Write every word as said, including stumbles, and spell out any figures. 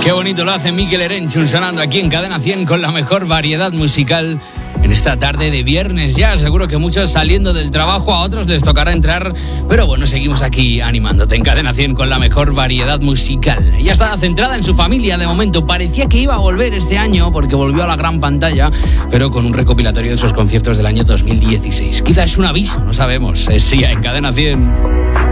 Qué bonito lo hace Mikel Erenchun sonando aquí en Cadena cien con la mejor variedad musical en esta tarde de viernes ya. Seguro que muchos saliendo del trabajo, a otros les tocará entrar, pero bueno, seguimos aquí animándote en Cadena cien con la mejor variedad musical. Ella está centrada en su familia de momento. Parecía que iba a volver este año porque volvió a la gran pantalla, pero con un recopilatorio de sus conciertos del año dos mil dieciséis. Quizás es un aviso, no sabemos. Es Sia en Cadena cien.